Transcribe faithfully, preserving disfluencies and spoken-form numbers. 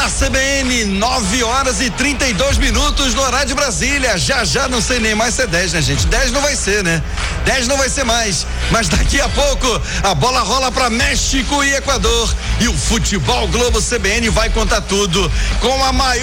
C B N, nove horas e trinta e dois minutos no horário de Brasília. Já já não sei nem mais se é dez, né, gente? dez não vai ser, né? dez não vai ser mais. Mas daqui a pouco a bola rola para México e Equador. E o Futebol Globo C B N vai contar tudo com a maior